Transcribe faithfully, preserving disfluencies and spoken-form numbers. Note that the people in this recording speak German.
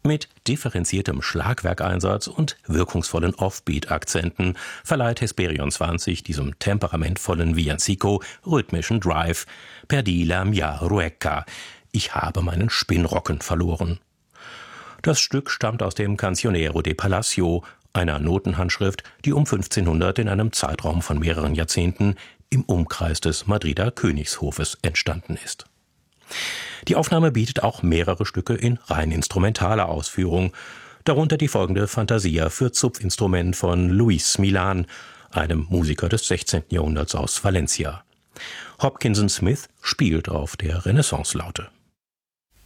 Mit differenziertem Schlagwerkeinsatz und wirkungsvollen Offbeat-Akzenten verleiht Hesperion zwanzig diesem temperamentvollen Villancico rhythmischen Drive. Perdi la mia rueca. Ich habe meinen Spinnrocken verloren. Das Stück stammt aus dem Cancionero de Palacio, einer Notenhandschrift, die um fünfzehnhundert in einem Zeitraum von mehreren Jahrzehnten im Umkreis des Madrider Königshofes entstanden ist. Die Aufnahme bietet auch mehrere Stücke in rein instrumentaler Ausführung, darunter die folgende Fantasia für Zupfinstrument von Luis Milan, einem Musiker des sechzehnten Jahrhunderts aus Valencia. Hopkinson Smith spielt auf der Renaissance-Laute.